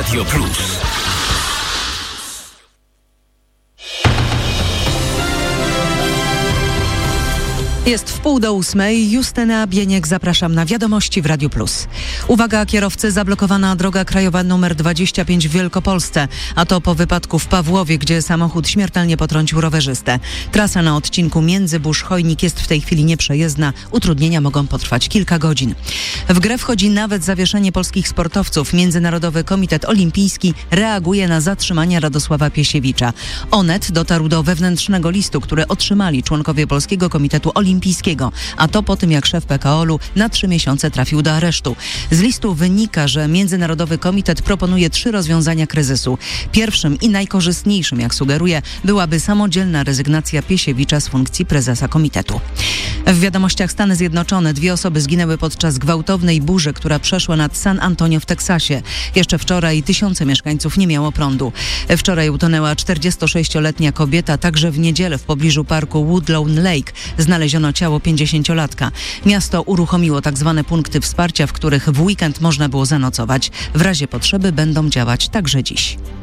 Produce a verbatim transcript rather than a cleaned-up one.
Radio Plus. Jest w pół do ósmej. Justyna Bieniek, zapraszam na Wiadomości w Radiu Plus. Uwaga, kierowcy, zablokowana droga krajowa nr dwadzieścia pięć w Wielkopolsce, a to po wypadku w Pawłowie, gdzie samochód śmiertelnie potrącił rowerzystę. Trasa na odcinku Międzybórz-Chojnik jest w tej chwili nieprzejezdna. Utrudnienia mogą potrwać kilka godzin. W grę wchodzi nawet zawieszenie polskich sportowców. Międzynarodowy Komitet Olimpijski reaguje na zatrzymanie Radosława Piesiewicza. Onet dotarł do wewnętrznego listu, który otrzymali członkowie Polskiego Komitetu Olimpijskiego. Olimpijskiego, a to po tym, jak szef P K O L-u na trzy miesiące trafił do aresztu. Z listu wynika, że Międzynarodowy Komitet proponuje trzy rozwiązania kryzysu. Pierwszym i najkorzystniejszym, jak sugeruje, byłaby samodzielna rezygnacja Piesiewicza z funkcji prezesa komitetu. W wiadomościach Stany Zjednoczone dwie osoby zginęły podczas gwałtownej burzy, która przeszła nad San Antonio w Teksasie. Jeszcze wczoraj tysiące mieszkańców nie miało prądu. Wczoraj utonęła czterdziestosześcioletnia kobieta, także w niedzielę w pobliżu parku Woodlawn Lake znaleziono ciało pięćdziesięciolatka. Miasto uruchomiło tak zwane punkty wsparcia, w których w weekend można było zanocować. W razie potrzeby będą działać także dziś.